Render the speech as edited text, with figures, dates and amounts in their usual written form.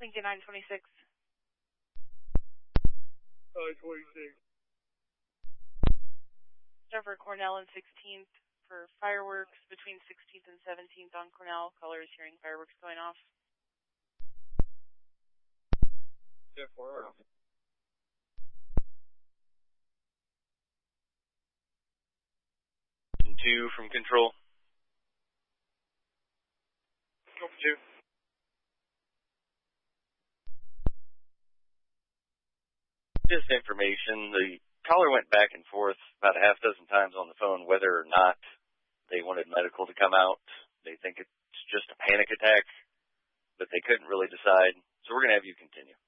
Lincoln 926. 926. Trevor Cornell and 16th for fireworks between 16th and 17th on Cornell. Callers hearing fireworks going off. Yeah, 4 hours. And 2 from control. Over 2. Just information, the caller went back and forth about a half dozen times on the phone whether or not they wanted medical to come out. They think it's just a panic attack, but they couldn't really decide. So we're going to have you continue.